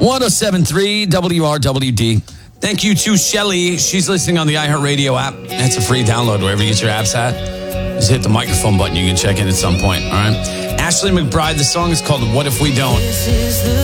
1073 WRWD. Thank you to Shelly. She's listening on the iHeartRadio app. That's a free download wherever you get your apps at. Just hit the microphone button. You can check in at some point. All right. Ashley McBride. The song is called What If We Don't.